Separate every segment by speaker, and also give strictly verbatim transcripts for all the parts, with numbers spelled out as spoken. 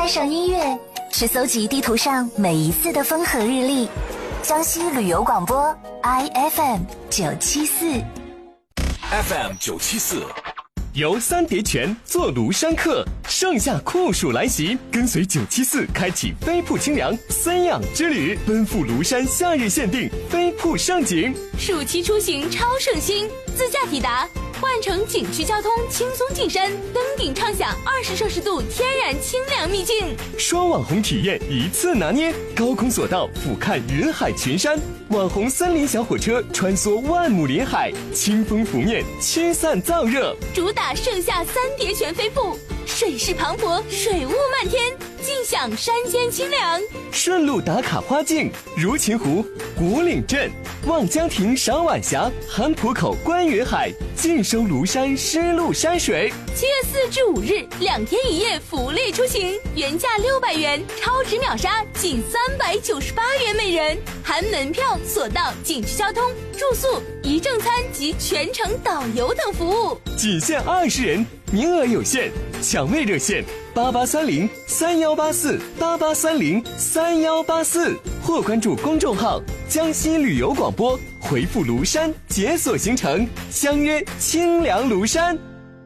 Speaker 1: 爱上音乐，是搜集地图上每一次的风和日丽。江西旅游广播 I F M 九七四
Speaker 2: F M 九七四，
Speaker 3: 游三叠泉，坐庐山客，盛夏酷暑来袭，跟随九七四开启飞瀑清凉三养之旅，奔赴庐山夏日限定飞瀑盛景。
Speaker 4: 暑期出行超省心，自驾抵达，换乘景区交通轻松进山，登顶畅享二十摄氏度天然清凉秘境。
Speaker 3: 双网红体验一次拿捏，高空索道俯瞰云海群山，网红森林小火车穿梭万亩林海，清风拂面驱散燥热。
Speaker 4: 主打盛夏三叠泉飞瀑，水势磅礴，水雾漫天，尽享山间清凉。
Speaker 3: 顺路打卡花境，如琴湖、古岭镇、望江亭赏晚霞，韩浦口观云海，尽收庐山湿漉山水。
Speaker 4: 七月四至五日，两天一夜福利出行，原价六百元，超值秒杀仅三百九十八元每人，含门票、索道、景区交通、住宿、一正餐及全程导游等服务，
Speaker 3: 仅限二十人，名额有限，抢位热线八八三零三幺八四八八三零三幺八四，或关注公众号江西旅游广播，回复庐山解锁行程，相约清凉庐山。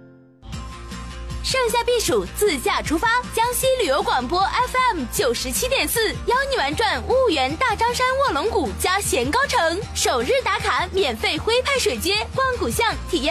Speaker 4: 盛夏避暑，自驾出发，江西旅游广播 F M 九十七点四，邀你玩转婺源大张山卧龙谷加咸高城，首日打卡免费徽派水街，逛古巷，体验